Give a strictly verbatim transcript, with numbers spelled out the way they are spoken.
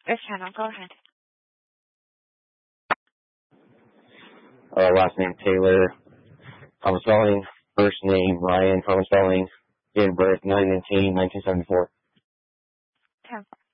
This channel, go ahead. Uh, last name Taylor. Common spelling. First name Ryan. Common spelling. Date of birth nine nineteen nineteen seventy four. ten.